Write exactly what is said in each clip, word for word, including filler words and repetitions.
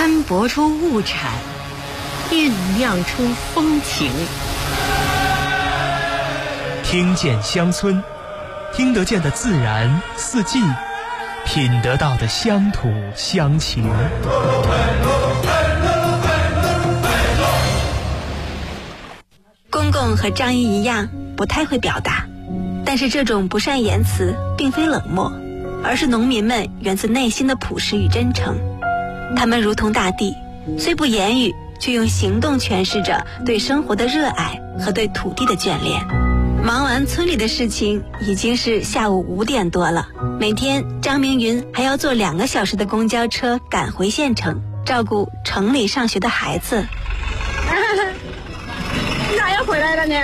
摊薄出物产，酝酿出风情。 听见乡村，听得见的自然四季，品得到的乡土乡情。 公公和张姨一样不太会表达，但是这种不善言辞并非冷漠，而是农民们源自内心的朴实与真诚。他们如同大地，虽不言语，却用行动诠释着对生活的热爱和对土地的眷恋。忙完村里的事情，已经是下午五点多了。每天张明云还要坐两个小时的公交车赶回县城，照顾城里上学的孩子。 你咋又回来了呢？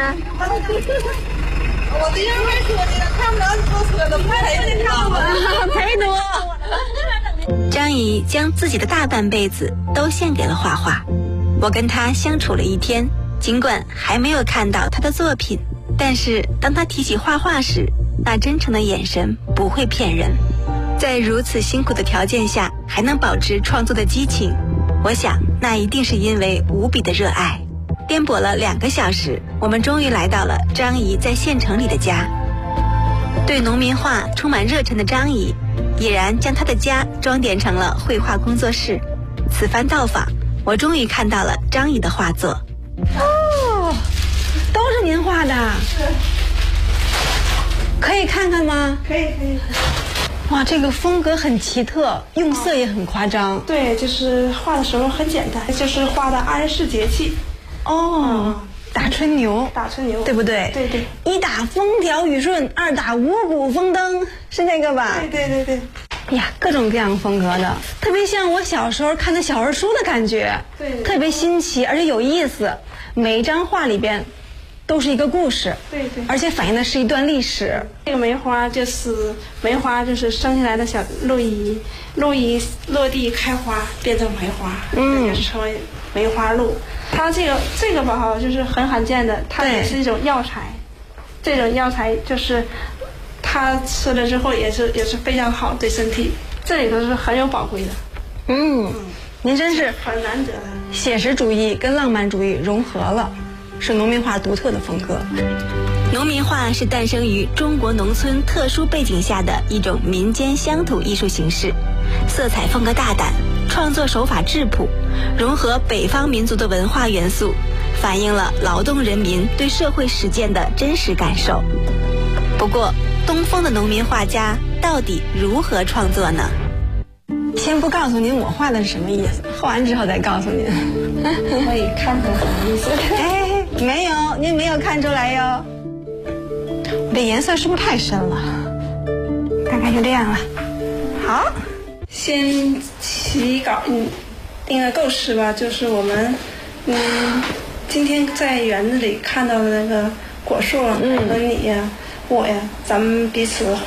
我这样快车呢，看不着你坐车都快来你看我陪多。张姨将自己的大半辈子都献给了画画。我跟她相处了一天，尽管还没有看到她的作品，但是当她提起画画时，那真诚的眼神不会骗人。在如此辛苦的条件下还能保持创作的激情，我想那一定是因为无比的热爱。颠簸了两个小时，我们终于来到了张姨在县城里的家。对农民画充满热忱的张姨，已然将她的家装点成了绘画工作室。此番到访，我终于看到了张姨的画作。 哦，都是您画的？是。可以看看吗？可以可以。哇，这个风格很奇特，用色也很夸张。 对，就是画的时候很简单，就是画的二十四节气。 哦、嗯，打春牛， 打春牛， 对不对？ 对对。 一打风调雨顺，二打五谷丰登，是那个吧？ 对对对对。 哎呀，各种各样风格的，特别像我小时候看的小人书的感觉。 对, 对。 特别新奇，而且有意思。每一张画里边都是一个故事。 对对。 而且反映的是一段历史。 这个梅花就是梅花，就是生下来的小鹿衣，鹿衣落地开花变成梅花，嗯，就是成为梅花鹿。它这个这个吧，就是很罕见的，它也是一种药材。这种药材就是它吃了之后也是也是非常好对身体，这里头是很有宝贵的。 嗯，嗯您真是很难得的。 写实主义跟浪漫主义融合了，是农民画独特的风格。 农民画是诞生于中国农村特殊背景下的一种民间乡土艺术形式，色彩风格大胆，创作手法质朴，融合北方民族的文化元素，反映了劳动人民对社会实践的真实感受。不过，东风的农民画家到底如何创作呢？ 先不告诉您我画的是什么意思，画完之后再告诉您。 可以看出什么意思？ 哎，没有，您没有看出来哟。我这颜色是不是太深了？大概就这样了。好， 先起稿，嗯，定个构思吧，就是我们，嗯，今天在园子里看到的那个果树，嗯，和你呀、我呀，咱们彼此。